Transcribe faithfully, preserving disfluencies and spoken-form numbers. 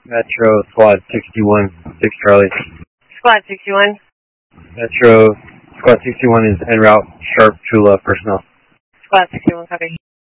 Metro Squad sixty-one, six Charlie. Squad sixty-one. Metro Squad sixty-one is en route, Sharp Chula personnel. Squad sixty-one, copy.